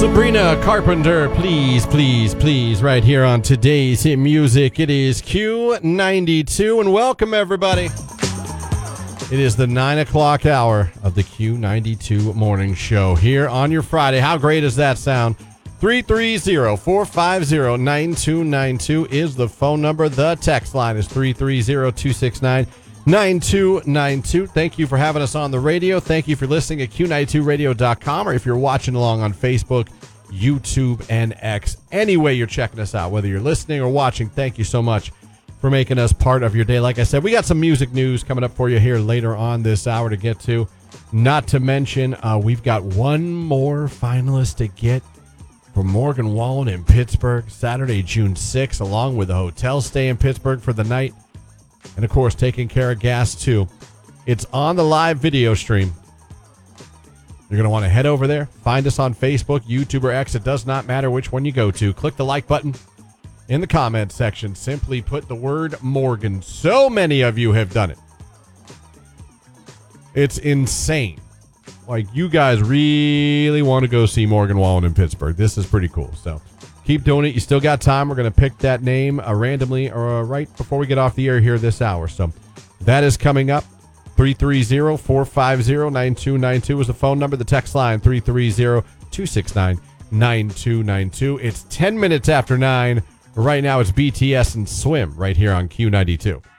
Sabrina Carpenter, please, please, please, right here on today's hit music. It is Q92, and welcome everybody. It is the 9 o'clock hour of the Q92 morning show here on your Friday. How great does that sound? 330-450-9292 is the phone number. The text line is 330-269-9292. Thank you for having us on the radio. Thank you for listening at Q92radio.com, or if you're watching along on Facebook, YouTube, and X. Any way you're checking us out, whether you're listening or watching, thank you so much for making us part of your day. Like I said, we got some music news coming up for you here later on this hour to get to. Not to mention, we've got one more finalist to get for Morgan Wallen in Pittsburgh, Saturday, June 6th, along with a hotel stay in Pittsburgh for the night. And, of course, taking care of gas, too. It's on the live video stream. You're going to want to head over there. Find us on Facebook, YouTube, or X. It does not matter which one you go to. Click the like button in the comment section. Simply put the word Morgan. So many of you have done it. It's insane. Like, you guys really want to go see Morgan Wallen in Pittsburgh. This is pretty cool. So keep doing it. You still got time. We're going to pick that name randomly or right before we get off the air here this hour. So that is coming up. 330-450-9292 is the phone number. The text line, 330-269-9292. It's 10 minutes after 9. Right now it's BTS and Swim right here on Q92.